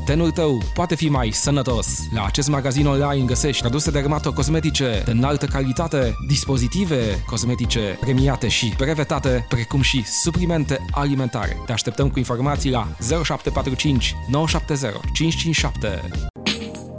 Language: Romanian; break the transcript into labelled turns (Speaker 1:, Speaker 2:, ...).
Speaker 1: tenul tău poate fi mai sănătos. La acest magazin online găsești produse dermatocosmetice de înaltă calitate, dispozitive cosmetice premiate și brevetate, precum și suplimente alimentare. Te așteptăm cu informații la 0745 970 557.